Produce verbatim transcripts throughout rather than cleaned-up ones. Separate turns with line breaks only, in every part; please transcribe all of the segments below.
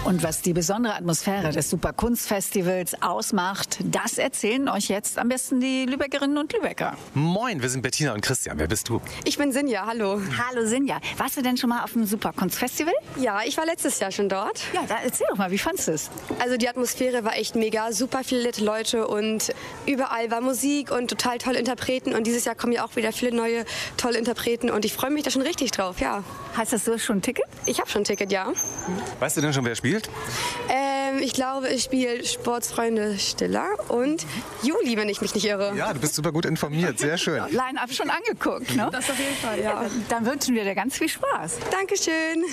Und was die besondere Atmosphäre des Superkunstfestivals ausmacht, das erzählen euch jetzt am besten die Lübeckerinnen und Lübecker.
Moin, wir sind Bettina und Christian. Wer bist du?
Ich bin Sinja, hallo.
Hallo Sinja. Warst du denn schon mal auf dem Superkunstfestival?
Ja, ich war letztes Jahr schon dort.
Ja, da erzähl doch mal, wie fandest du es?
Also die Atmosphäre war echt mega, super viele nette Leute und überall war Musik und total tolle Interpreten. Und dieses Jahr kommen ja auch wieder viele neue tolle Interpreten und ich freue mich da schon richtig drauf, ja.
Heißt das, du hast schon ein Ticket?
Ich habe schon ein Ticket, ja.
Weißt du denn schon, wer spielt?
Ähm, ich glaube, ich spiele Sportsfreunde Stiller und Juli, wenn ich mich nicht irre.
Ja, du bist super gut informiert. Sehr schön.
Line-up schon angeguckt, ne?
Das auf jeden Fall, ja.
Dann wünschen wir dir ganz viel Spaß.
Dankeschön.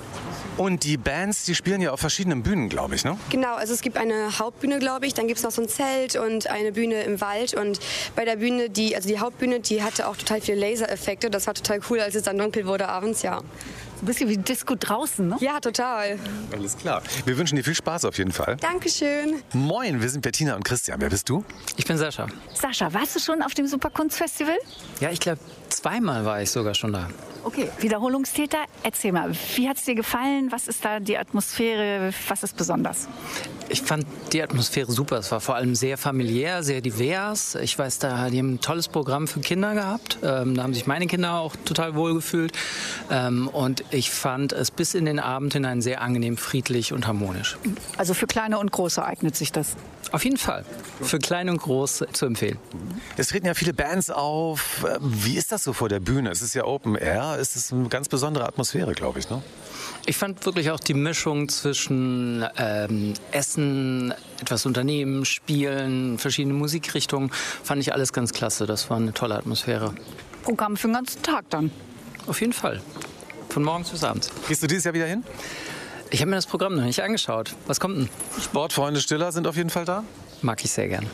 Und die Bands, die spielen ja auf verschiedenen Bühnen, glaube ich, ne?
Genau, also es gibt eine Hauptbühne, glaube ich, dann gibt es noch so ein Zelt und eine Bühne im Wald und bei der Bühne, die, also die Hauptbühne, die hatte auch total viele Lasereffekte, das war total cool, als es dann dunkel wurde abends, ja.
Ein bisschen wie Disco draußen, ne?
Ja, total.
Alles klar. Wir wünschen dir viel Spaß auf jeden Fall.
Dankeschön.
Moin, wir sind Bettina und Christian. Wer bist du?
Ich bin Sascha.
Sascha, warst du schon auf dem Superkunstfestival?
Ja, ich glaube, zweimal war ich sogar schon da.
Okay, Wiederholungstäter, erzähl mal, wie hat es dir gefallen? Was ist da die Atmosphäre? Was ist besonders?
Ich fand die Atmosphäre super. Es war vor allem sehr familiär, sehr divers. Ich weiß, da die haben ein tolles Programm für Kinder gehabt. Ähm, da haben sich meine Kinder auch total wohl gefühlt. Ähm, und ich fand es bis in den Abend hinein sehr angenehm, friedlich und harmonisch.
Also für Kleine und Große eignet sich das?
Auf jeden Fall. Für klein und groß zu empfehlen.
Es treten ja viele Bands auf. Wie ist das so vor der Bühne? Es ist ja Open Air. Es ist eine ganz besondere Atmosphäre, glaube ich, ne?
Ich fand wirklich auch die Mischung zwischen ähm, Essen, etwas unternehmen, Spielen, verschiedene Musikrichtungen, fand ich alles ganz klasse. Das war eine tolle Atmosphäre.
Programm für den ganzen Tag dann?
Auf jeden Fall. Von morgens bis abends.
Gehst du dieses Jahr wieder hin?
Ich habe mir das Programm noch nicht angeschaut. Was kommt denn?
Sportfreunde Stiller sind auf jeden Fall da.
Mag ich sehr gern.